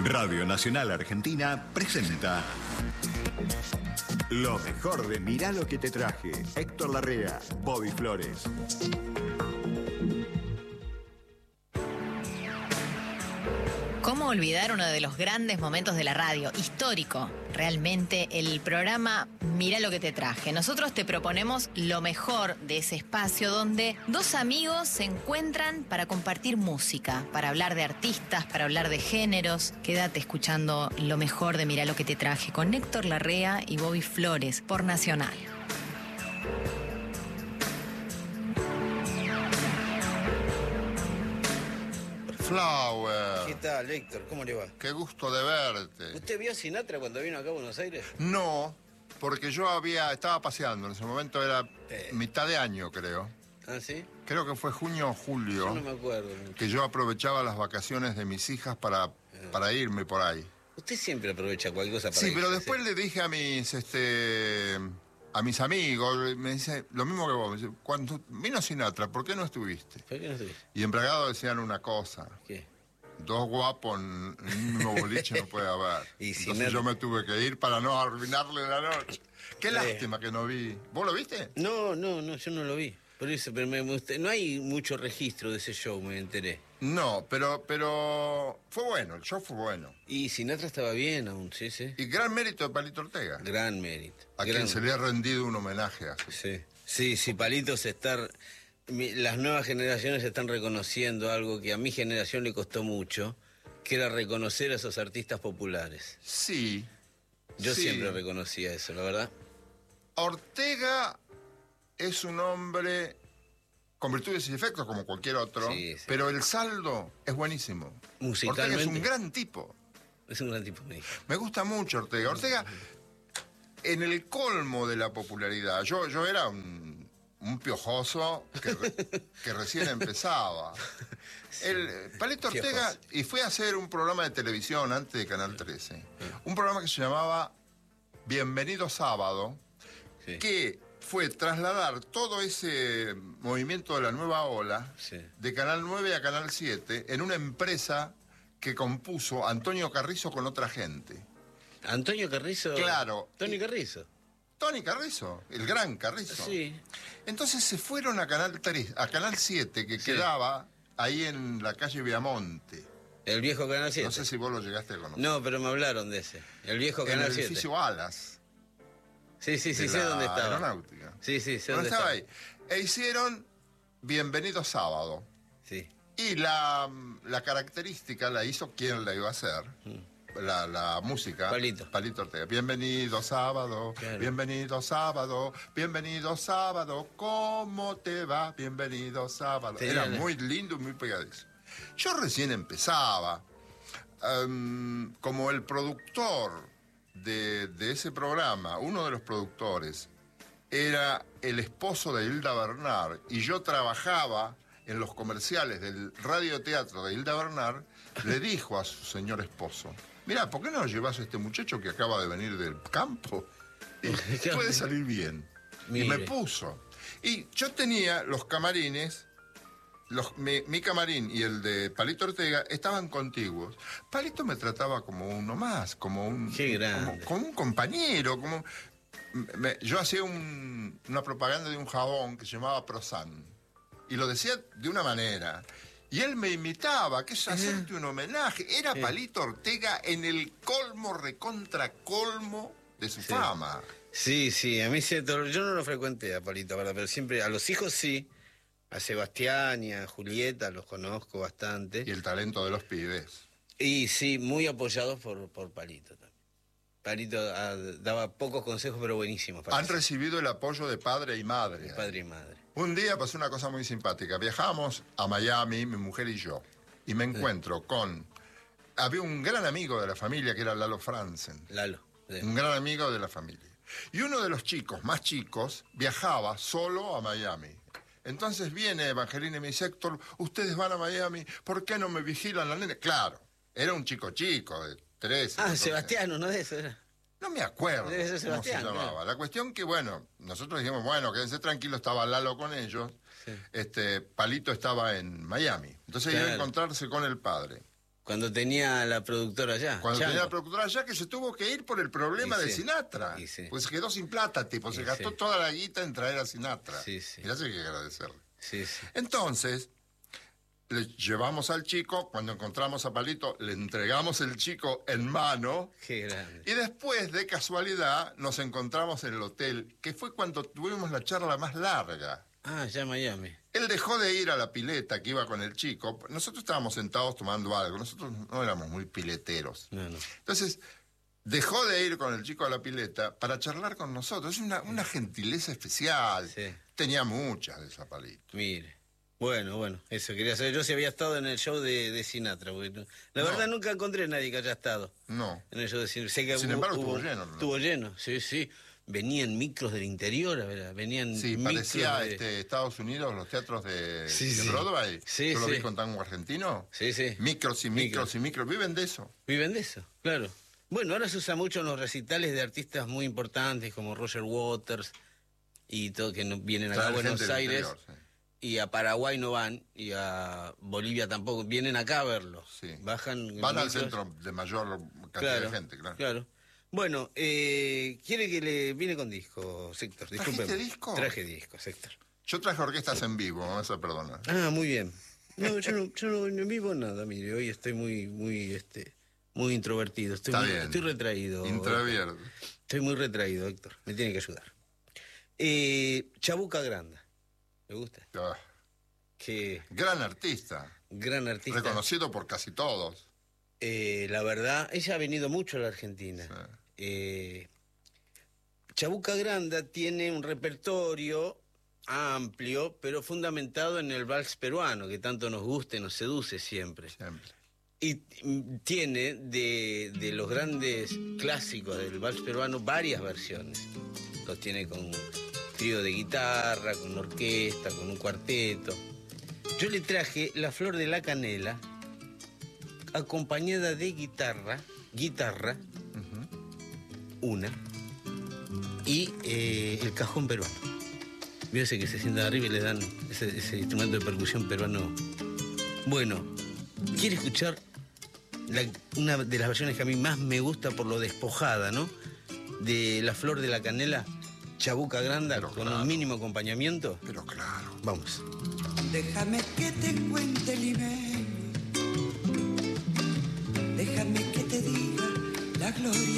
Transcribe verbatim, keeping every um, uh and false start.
Radio Nacional Argentina presenta lo mejor de Mirá lo que te traje. Héctor Larrea, Bobby Flores. ¿Cómo olvidar uno de los grandes momentos de la radio? Histórico, realmente, el programa Mirá lo que te traje. Nosotros te proponemos lo mejor de ese espacio donde dos amigos se encuentran para compartir música, para hablar de artistas, para hablar de géneros. Quédate escuchando lo mejor de Mirá lo que te traje con Héctor Larrea y Bobby Flores por Nacional. Flower. ¿Qué tal, Héctor? ¿Cómo le va? Qué gusto de verte. ¿Usted vio a Sinatra cuando vino acá a Buenos Aires? No, porque yo había estaba paseando. En ese momento era Eh. mitad de año, creo. ¿Ah, sí? Creo que fue junio o julio. Yo no me acuerdo. Que yo aprovechaba las vacaciones de mis hijas para, para irme por ahí. Usted siempre aprovecha cualquier cosa para Sí, irse, pero después ¿sí? le dije a mis este a mis amigos, me dice lo mismo que vos, me dice, cuando vino Sinatra, ¿por qué no estuviste? ¿Por qué no estuviste? Y en Bragado decían una cosa. ¿Qué? Dos guapos en un mismo boliche no puede haber. Y Entonces Sinatra- yo me tuve que ir para no arruinarle la noche. Qué Sí. lástima que no vi. ¿Vos lo viste? No, no, no, yo no lo vi. Por eso, pero me, me- usted- no hay mucho registro de ese show, me enteré. No, pero, pero fue bueno, el show fue bueno. Y Sinatra estaba bien aún, sí, sí. Y gran mérito de Palito Ortega, Gran mérito. a Gran- quien se le ha rendido un homenaje así. Sí, sí, sí, Palito se está... mi- Las nuevas generaciones están reconociendo algo que a mi generación le costó mucho, que era reconocer a esos artistas populares. Sí. Yo sí. siempre reconocía eso, la verdad. Ortega es un hombre con virtudes y defectos como cualquier otro, Sí, sí. pero el saldo es buenísimo. Musicalmente. Ortega es un gran tipo. Es un gran tipo, me dijo. Me gusta mucho Ortega. Ortega, en el colmo de la popularidad, yo, yo era un, un piojoso que, re- que recién empezaba. El eh, Palito Ortega, Piojoso. y fue a hacer un programa de televisión antes de Canal trece, un programa que se llamaba Bienvenido Sábado, Sí. que fue trasladar todo ese movimiento de la nueva ola Sí. de Canal nueve a Canal siete en una empresa que compuso Antonio Carrizo con otra gente. Antonio Carrizo. Claro. Tony Carrizo. Tony Carrizo, el gran Carrizo. Sí. Entonces se fueron a Canal tres, a Canal siete, que Sí. quedaba ahí en la calle Viamonte. El viejo Canal siete. No sé si vos lo llegaste a conocer. No, pero me hablaron de ese. El viejo en Canal el siete. edificio Alas. Sí, sí, sí, de sé la dónde estaba. Aeronáutica. Sí, sí, sé Bueno, dónde estaba estaba. ahí. E hicieron Bienvenido Sábado. Sí. Y la, la característica la hizo quien la iba a hacer. La, la música. Palito. Palito Ortega. Bienvenido sábado, Claro. bienvenido sábado, bienvenido sábado, ¿cómo te va? Bienvenido sábado. Tenía Era la- muy lindo y muy pegadizo. Yo recién empezaba. Em, como el productor de, de ese programa, uno de los productores, era el esposo de Hilda Bernard, y yo trabajaba en los comerciales del radioteatro de Hilda Bernard, le dijo a su señor esposo, mirá, ¿por qué no llevas a este muchacho que acaba de venir del campo? Y puede salir bien. Y me Mire. puso. Y yo tenía los camarines, los, mi, mi camarín y el de Palito Ortega estaban contiguos. Palito me trataba como uno más, como un, Qué grande. como, como un compañero, como... Me- yo hacía un- una propaganda de un jabón que se llamaba Prosan. Y lo decía de una manera. Y él me imitaba, que es hacerte un homenaje. Era Sí. Palito Ortega en el colmo, recontra colmo de su Sí. fama. Sí, sí, a mí se, yo no lo frecuenté a Palito, ¿verdad? Pero siempre a los hijos sí. A Sebastián y a Julieta los conozco bastante. Y el talento de los pibes. Y sí, muy apoyados por, por Palito también. Palito ah, daba pocos consejos, pero buenísimos. para Han hacer. recibido el apoyo de padre y madre. Padre y madre. Un día pasó una cosa muy simpática. Viajamos a Miami, mi mujer y yo. Y me encuentro con... Había un gran amigo de la familia que era Lalo Franzen. Lalo. sí. Un gran amigo de la familia. Y uno de los chicos, más chicos, viajaba solo a Miami. Entonces viene Evangelina y me dice, Héctor, ustedes van a Miami, ¿por qué no me vigilan la nena? Claro, era un chico chico de trece. Ah, catorce. Sebastián, uno de esos era. No me acuerdo Debe ser cómo se Sebastián, llamaba. claro. La cuestión que, bueno, nosotros dijimos, bueno, quédense tranquilos, estaba Lalo con ellos. Sí. Este, Palito estaba en Miami. Entonces iba a Claro. encontrarse con el padre. Cuando tenía la productora allá. Cuando Chango. tenía la productora allá, que se tuvo que ir por el problema Y de sí, Sinatra. y sí. Pues se quedó sin plata, tipo, se Y gastó sí. toda la guita en traer a Sinatra. Sí, sí. Y eso hay que agradecerle. Sí, sí. Entonces, le llevamos al chico, cuando encontramos a Palito, le entregamos el chico en mano. Qué grande. Y después, de casualidad, nos encontramos en el hotel, que fue cuando tuvimos la charla más larga. Ah, ya Miami. Él dejó de ir a la pileta que iba con el chico. Nosotros estábamos sentados tomando algo. Nosotros no éramos muy pileteros. No, no. Entonces, dejó de ir con el chico a la pileta para charlar con nosotros. Es una, una gentileza especial. Sí. Tenía muchas de esa Palito. Mire. Bueno, bueno, eso quería saber. Yo sí había estado en el show de, de Sinatra. Porque no- la No. verdad nunca encontré a nadie que haya estado No. en el show de Sinatra. Sé que Sin hubo- embargo, hubo- estuvo lleno, ¿no? Estuvo lleno, sí, sí. Venían micros del interior, ¿verdad? Venían Sí, micros parecía de... este, Estados Unidos, los teatros de, Sí, de sí. Broadway. Sí, ¿Tú lo sí. vi con tango argentino? Sí, sí. Micros y micros y micros. Viven de eso. Viven de eso, claro. Bueno, ahora se usa mucho en los recitales de artistas muy importantes como Roger Waters y todo, que no- vienen acá a Traer Buenos gente del Aires interior, sí. y a Paraguay no van y a Bolivia tampoco. Vienen acá a verlo. Sí. Bajan. en Van al micros. centro de mayor cantidad Claro, de gente, claro. claro. Bueno, eh, quiere que le viene con disco, Héctor. ¿Trajiste Discúlpeme. disco? Traje discos, Héctor. Yo traje orquestas en vivo, me vas a perdonar. Ah, muy bien. No, yo no, yo no, no vivo nada, mire, hoy estoy muy, muy, este, muy introvertido. Estoy, Está muy- bien. estoy retraído. Intravierde. Estoy muy retraído, Héctor. Me tiene que ayudar. Eh, Chabuca Granda. ¿Me gusta? Ah, Qué gran artista. gran artista. Reconocido por casi todos. Eh, la verdad, ella ha venido mucho a la Argentina. Sí. Eh, Chabuca Granda tiene un repertorio amplio, pero fundamentado en el vals peruano, que tanto nos gusta y nos seduce siempre. Siempre. Y mm, tiene de, de los grandes clásicos del vals peruano varias versiones. Los tiene con trío de guitarra, con orquesta, con un cuarteto. Yo le traje La Flor de la Canela, acompañada de guitarra, guitarra, una, y eh, el cajón peruano. Fíjese que se sientan arriba y le dan ese, ese instrumento de percusión peruano. Bueno, ¿quiere escuchar la- una de las versiones que a mí más me gusta por lo despojada, ¿no? De La Flor de la Canela, Chabuca Granda, Pero con claro. un mínimo acompañamiento. Pero claro. Vamos. Déjame que te cuente, Limé. Déjame que te diga la gloria